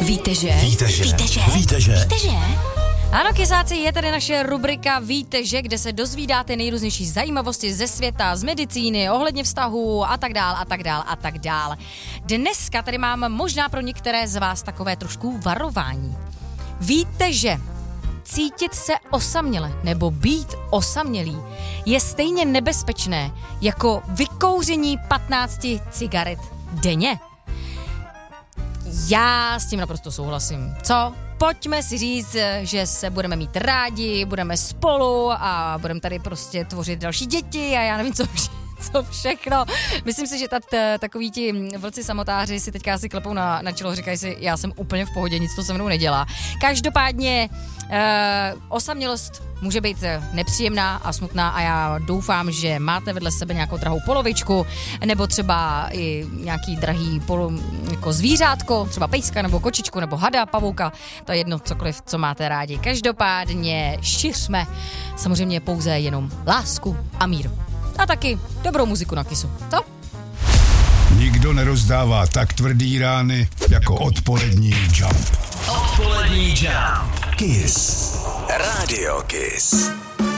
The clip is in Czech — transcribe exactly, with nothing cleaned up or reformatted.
Víte, že? Víte, že? Víte, že? Víte, že? Víte, že? Ano, kysáci, je tady naše rubrika Víte, že? Kde se dozvídáte nejrůznější zajímavosti ze světa, z medicíny, ohledně vztahů a tak dál a tak dál a tak dál. Dneska tady mám možná pro některé z vás takové trošku varování. Víte, že cítit se osaměle nebo být osamělý je stejně nebezpečné jako vykouření patnácti cigaret denně? Já s tím naprosto souhlasím. Co? Pojďme si říct, že se budeme mít rádi, budeme spolu a budeme tady prostě tvořit další děti a já nevím, co co všechno. Myslím si, že tat, takový ti vlci samotáři si teďka si klepou na, na čelo, říkají si, já jsem úplně v pohodě, nic to se mnou nedělá. Každopádně eh, osamělost může být nepříjemná a smutná a já doufám, že máte vedle sebe nějakou drahou polovičku nebo třeba i nějaký drahý polo, jako zvířátko, třeba pejska nebo kočičku nebo hada, pavouka, to je jedno, cokoliv, co máte rádi. Každopádně šiřme samozřejmě pouze jenom lásku a mír. A taky dobrou muziku na Kissu. Co? Nikdo nerozdává tak tvrdý rány jako odpolední Jump. Odpolední Jump. Kiss. Radio Kiss.